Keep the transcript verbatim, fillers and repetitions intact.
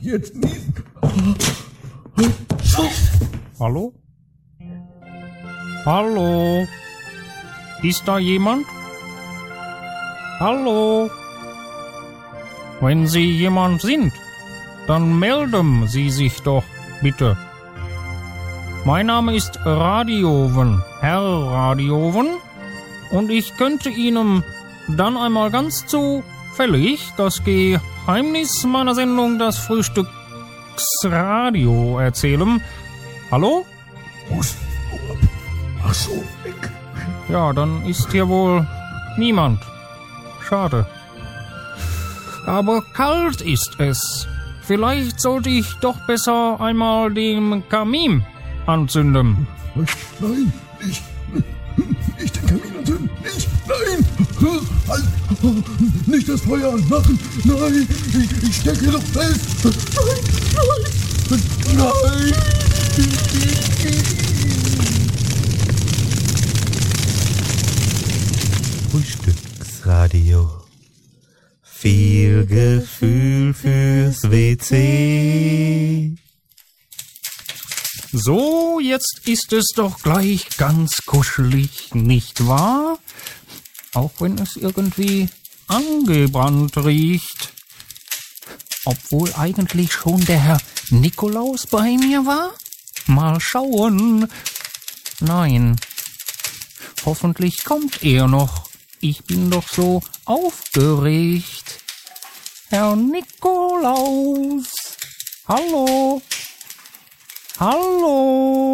Jetzt niesen. Hallo? Hallo? Ist da jemand? Hallo? Wenn Sie jemand sind, dann melden Sie sich doch bitte. Mein Name ist Radioven, Herr Radioven, und ich könnte Ihnen dann einmal ganz zufällig das Geheimnis meiner Sendung Das Frühstücksradio erzählen. Hallo? Ach so, weg. Ja, dann ist hier wohl niemand. Schade. Aber kalt ist es. Vielleicht sollte ich doch besser einmal den Kamin anzünden. Nein, nicht. Nicht den Kamin anzünden. Nicht. Nein. Halt. Nicht das Feuer anmachen. Nein. Ich, ich stecke doch fest. Nein. Nein. Nein. Frühstücksradio. Viel Gefühl fürs W C. So, jetzt ist es doch gleich ganz kuschelig, nicht wahr? Auch wenn es irgendwie angebrannt riecht. Obwohl eigentlich schon der Herr Nikolaus bei mir war? Mal schauen. Nein. Hoffentlich kommt er noch. Ich bin doch so aufgeregt. Herr Nikolaus. Hallo. Hallo.